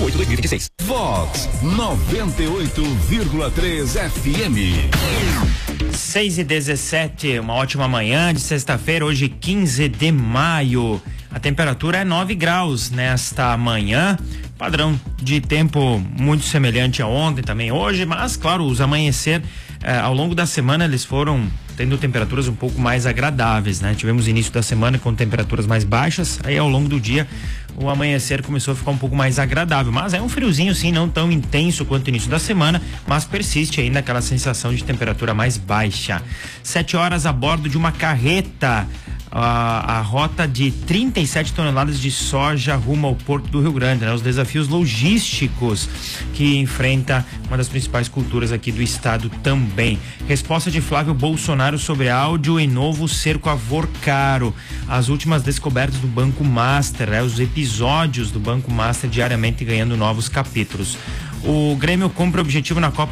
2026. Vox 98,3 FM. 6h17, uma ótima manhã de sexta-feira, hoje 15 de maio. A temperatura é 9 graus nesta manhã. Padrão de tempo muito semelhante a ontem, também hoje, mas claro, os amanhecer ao longo da semana eles foram tendo temperaturas um pouco mais agradáveis, né? Tivemos início da semana com temperaturas mais baixas, aí ao longo do dia o amanhecer começou a ficar um pouco mais agradável, mas é um friozinho sim, não tão intenso quanto o início da semana, mas persiste ainda aquela sensação de temperatura mais baixa. 7 horas a bordo de uma carreta, a rota de 37 toneladas de soja rumo ao Porto do Rio Grande, né? Os desafios logísticos que enfrenta uma das principais culturas aqui do estado também. Resposta de Flávio Bolsonaro sobre áudio em novo cerco a Vorcaro. As últimas descobertas do Banco Master, né? Os episódios do Banco Master diariamente ganhando novos capítulos. O Grêmio cumpre o objetivo na Copa